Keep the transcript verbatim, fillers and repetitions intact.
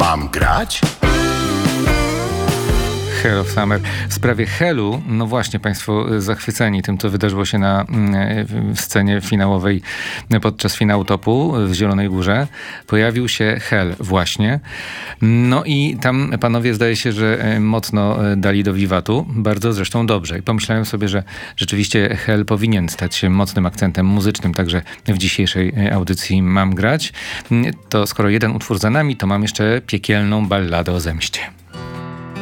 Mam grać? Hell of Summer. W sprawie Hellu, no właśnie, państwo zachwyceni tym, co wydarzyło się na w scenie finałowej podczas finału Topu w Zielonej Górze. Pojawił się Hell właśnie. No i tam panowie, zdaje się, że mocno dali do wiwatu. Bardzo zresztą dobrze. I pomyślałem sobie, że rzeczywiście Hell powinien stać się mocnym akcentem muzycznym także w dzisiejszej audycji Mam grać. To skoro jeden utwór za nami, to mam jeszcze piekielną balladę o zemście.